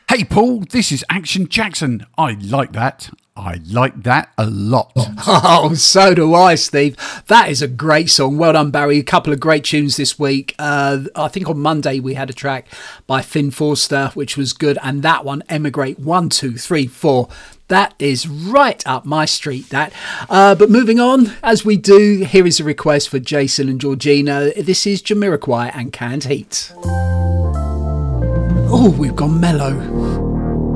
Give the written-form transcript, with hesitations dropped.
Hey Paul, this is Action Jackson. I like that. I like that a lot. Oh, so do I, Steve. That is a great song. Well done, Barry. A couple of great tunes this week. I think on Monday we had a track by Finn Forster, which was good. And that one, Emigrate 1, 2, 3, 4. That is right up my street, that. But moving on, as we do, here is a request for Jason and Georgina. This is Jamiroquai and Canned Heat. Oh, we've gone mellow.